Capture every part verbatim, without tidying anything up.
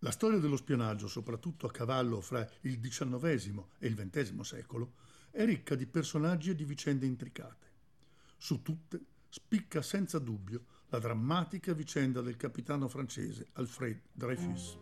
La storia dello spionaggio, soprattutto a cavallo fra il diciannovesimo e il ventesimo secolo, è ricca di personaggi e di vicende intricate. Su tutte spicca senza dubbio la drammatica vicenda del capitano francese Alfred Dreyfus.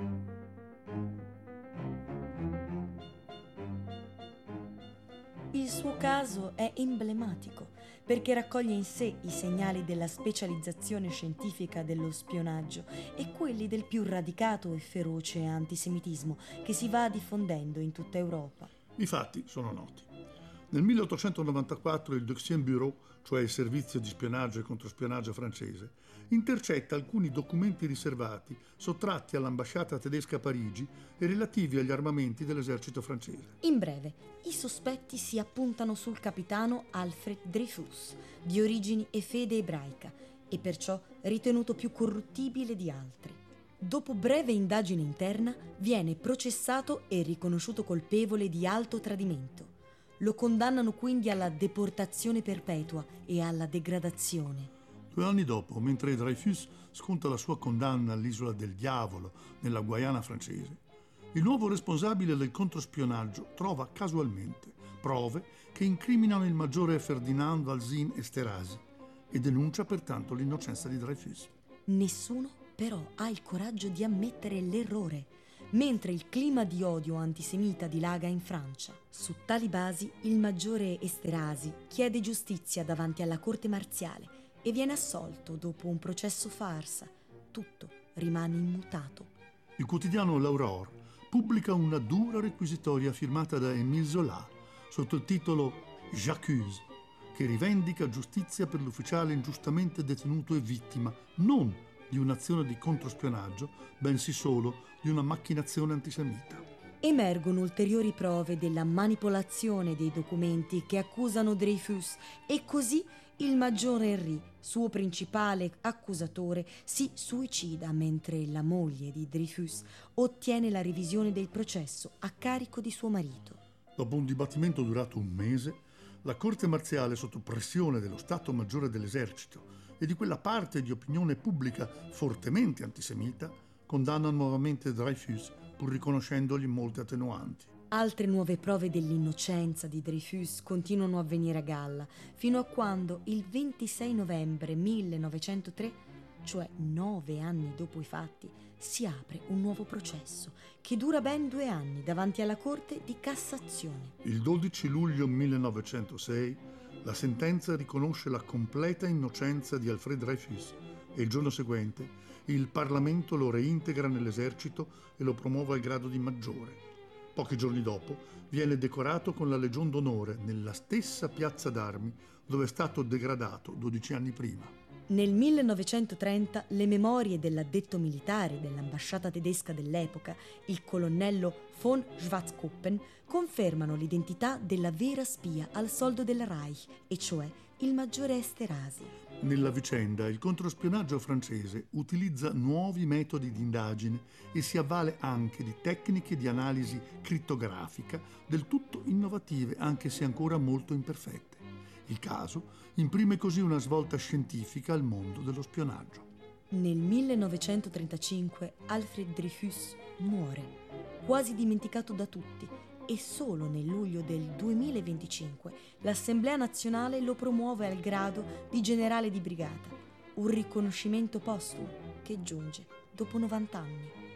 Il suo caso è emblematico perché raccoglie in sé i segnali della specializzazione scientifica dello spionaggio e quelli del più radicato e feroce antisemitismo che si va diffondendo in tutta Europa. I fatti sono noti. Nel milleottocentonovantaquattro il Deuxième Bureau, cioè il servizio di spionaggio e controspionaggio francese, intercetta alcuni documenti riservati sottratti all'ambasciata tedesca a Parigi e relativi agli armamenti dell'esercito francese. In breve, i sospetti si appuntano sul capitano Alfred Dreyfus, di origini e fede ebraica, e perciò ritenuto più corruttibile di altri. Dopo breve indagine interna, viene processato e riconosciuto colpevole di alto tradimento. Lo condannano quindi alla deportazione perpetua e alla degradazione. Due anni dopo, mentre Dreyfus sconta la sua condanna all'isola del Diavolo, nella Guayana francese, il nuovo responsabile del controspionaggio trova casualmente prove che incriminano il maggiore Ferdinand Valsin Esterhazy e denuncia pertanto l'innocenza di Dreyfus. Nessuno però ha il coraggio di ammettere l'errore, mentre il clima di odio antisemita dilaga in Francia. Su tali basi il maggiore Esterhazy chiede giustizia davanti alla corte marziale e viene assolto dopo un processo farsa. Tutto rimane immutato. Il quotidiano L'Aurore pubblica una dura requisitoria firmata da Émile Zola sotto il titolo J'accuse, che rivendica giustizia per l'ufficiale ingiustamente detenuto e vittima non di un'azione di controspionaggio, bensì solo di una macchinazione antisemita. Emergono ulteriori prove della manipolazione dei documenti che accusano Dreyfus e così il maggiore Henri, suo principale accusatore, si suicida mentre la moglie di Dreyfus ottiene la revisione del processo a carico di suo marito. Dopo un dibattimento durato un mese, la corte marziale, sotto pressione dello Stato Maggiore dell'Esercito e di quella parte di opinione pubblica fortemente antisemita, condanna nuovamente Dreyfus, pur riconoscendogli molte attenuanti. Altre nuove prove dell'innocenza di Dreyfus continuano a venire a galla, fino a quando il ventisei novembre millenovecentotre, cioè nove anni dopo i fatti, si apre un nuovo processo che dura ben due anni davanti alla Corte di Cassazione. Il dodici luglio millenovecentosei la sentenza riconosce la completa innocenza di Alfred Dreyfus e il giorno seguente il Parlamento lo reintegra nell'esercito e lo promuove al grado di maggiore. Pochi giorni dopo viene decorato con la Legion d'Onore nella stessa piazza d'armi dove è stato degradato dodici anni prima. Nel millenovecentotrenta le memorie dell'addetto militare dell'ambasciata tedesca dell'epoca, il colonnello von Schwarzkoppen, confermano l'identità della vera spia al soldo del Reich, e cioè il maggiore Esterhazy. Nella vicenda il controspionaggio francese utilizza nuovi metodi di indagine e si avvale anche di tecniche di analisi crittografica del tutto innovative, anche se ancora molto imperfette. Il caso imprime così una svolta scientifica al mondo dello spionaggio. Nel millenovecentotrentacinque Alfred Dreyfus muore, quasi dimenticato da tutti, e solo nel luglio del duemilaventicinque l'Assemblea nazionale lo promuove al grado di generale di brigata, un riconoscimento postumo che giunge dopo novanta anni.